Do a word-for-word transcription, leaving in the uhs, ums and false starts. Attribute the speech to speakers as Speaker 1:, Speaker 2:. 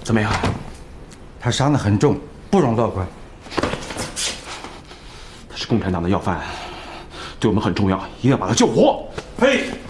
Speaker 1: 怎么样？
Speaker 2: 他伤得很重，不容乐观。
Speaker 1: 他是共产党的要犯，对我们很重要，一定要把他救活。
Speaker 2: 嘿。